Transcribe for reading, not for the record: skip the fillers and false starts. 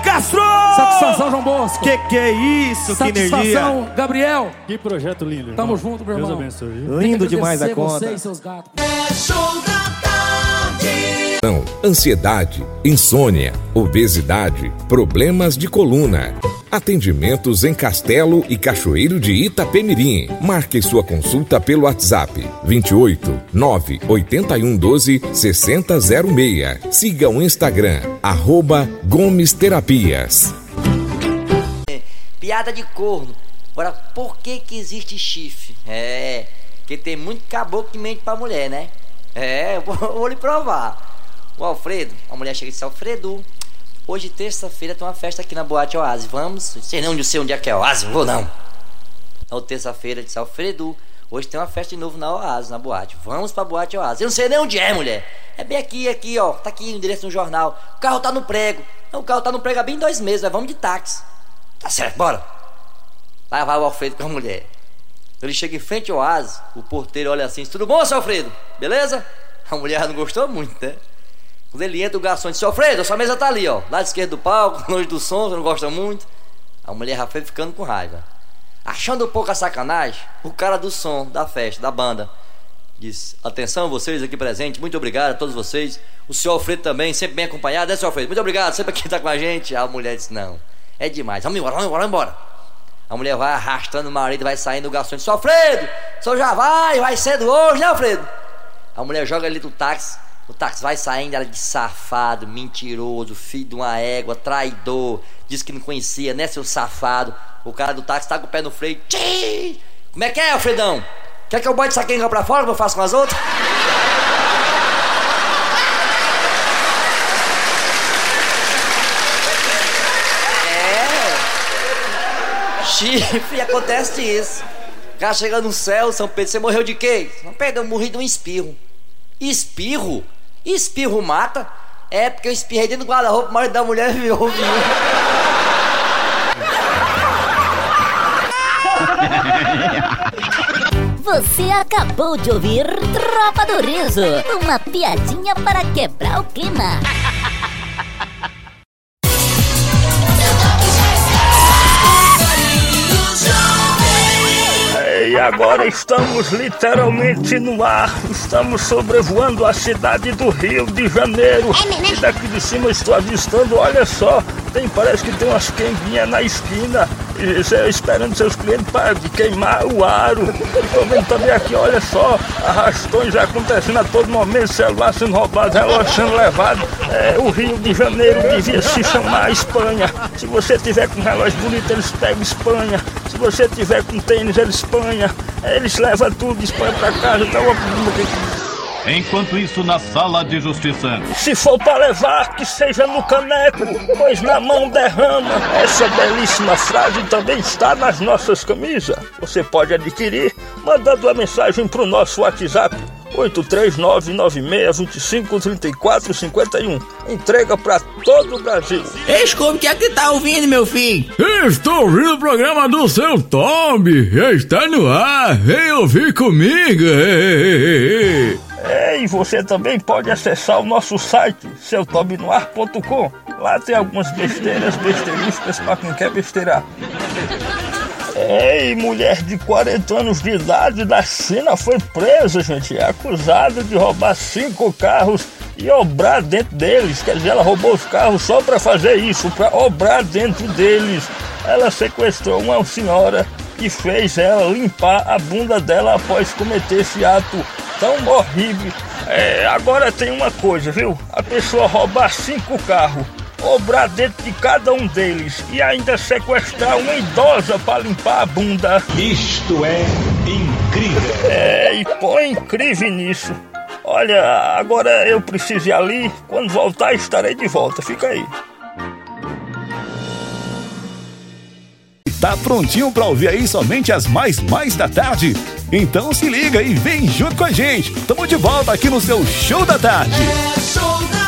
Castro! Satisfação, João Bosco. Que é isso, que energia. Satisfação, Gabriel. Que projeto lindo. Tamo junto, meu irmão. Deus abençoe. Lindo demais a conta. Você e seus gatos. É Show da Tarde. Ansiedade, insônia, obesidade, problemas de coluna. Atendimentos em Castelo e Cachoeiro de Itapemirim. Marque sua consulta pelo WhatsApp 28 981 12 6006. Siga o Instagram @Gomes Terapias. Piada de corno. Agora, por que existe chifre? Porque tem muito caboclo que mente pra mulher, né? Vou lhe provar. O Alfredo, a mulher chega e disse: Alfredo, hoje terça-feira tem uma festa aqui na Boate Oásis, vamos? Não sei onde é que é Oásis, não vou não. Na terça-feira disse: Alfredo, hoje tem uma festa de novo na Oásis, na boate, vamos pra Boate Oásis. Eu não sei nem onde é, mulher. É bem aqui, ó, tá aqui o endereço no jornal. O carro tá no prego. O carro tá no prego há bem 2 meses, vamos de táxi. Tá certo, bora. Lá vai o Alfredo com a mulher. Ele chega em frente ao Oásis, o porteiro olha assim: tudo bom, seu Alfredo? Beleza? A mulher não gostou muito, né? Quando ele entra, o garçom diz: Alfredo, a sua mesa tá ali, ó, lado esquerdo do palco, longe do som, você não gosta muito. A mulher já foi ficando com raiva. Achando um pouco a sacanagem, o cara do som, da festa, da banda, diz: atenção vocês aqui presentes, muito obrigado a todos vocês. O senhor Alfredo também, sempre bem acompanhado, né, senhor Alfredo? Muito obrigado, sempre aqui tá com a gente. A mulher disse: não, é demais, vamos embora. A mulher vai arrastando o marido, vai saindo, o garçom diz: Alfredo, o senhor já vai cedo hoje, né, Alfredo? A mulher joga ali do táxi. O táxi vai saindo, ela diz: safado, mentiroso, filho de uma égua, traidor. Diz que não conhecia, né, seu safado? O cara do táxi tá com o pé no freio. Tchii! Como é que é, Alfredão? Quer que eu bote essa quenga pra fora, como eu faço com as outras? Chifre, acontece isso. O cara chega no céu, São Pedro: você morreu de quê? São Pedro, eu morri de um espirro. Espirro? Espirro mata? É, porque eu espirrei dentro do guarda-roupa, o marido da mulher me ouviu. Você acabou de ouvir Tropa do Riso, uma piadinha para quebrar o clima. E agora estamos literalmente no ar. Estamos sobrevoando a cidade do Rio de Janeiro. E daqui de cima estou avistando, olha só, parece que tem umas quenguinhas na esquina, esperando seus clientes para queimar o aro. Estou vendo também aqui, olha só, arrastões acontecendo a todo momento, celular sendo roubado, relógio sendo levado. O Rio de Janeiro devia se chamar Espanha. Se você tiver com um relógio bonito, eles pegam Espanha. Se você tiver com tênis, eles Espanha. Eles levam tudo, Espanha pra casa, tá uma... Enquanto isso, na sala de justiça: se for pra levar, que seja no caneco, pois na mão derrama. Essa belíssima frase também está nas nossas camisas. Você pode adquirir mandando uma mensagem pro nosso WhatsApp 83996253451. Entrega pra todo o Brasil. Desculpe, o que é que tá ouvindo, meu filho? Estou ouvindo o programa do seu Tommy. Está no ar, vem ouvir comigo. E você também pode acessar o nosso site, seutobinoar.com. Lá tem algumas besteirísticas pra quem quer besteirar. Mulher de 40 anos de idade da China foi presa, gente, acusada de roubar 5 carros e obrar dentro deles. Quer dizer, ela roubou os carros só pra fazer isso, pra obrar dentro deles. Ela sequestrou uma senhora e fez ela limpar a bunda dela após cometer esse ato tão horrível. Agora tem uma coisa, viu? A pessoa roubar 5 carros, obrar dentro de cada um deles e ainda sequestrar uma idosa para limpar a bunda. Isto é incrível. E põe incrível nisso. Olha, agora eu preciso ir ali. Quando voltar, estarei de volta. Fica aí. Tá prontinho pra ouvir aí somente as mais da tarde? Então se liga e vem junto com a gente. Tamo de volta aqui no seu Show da Tarde. É Show da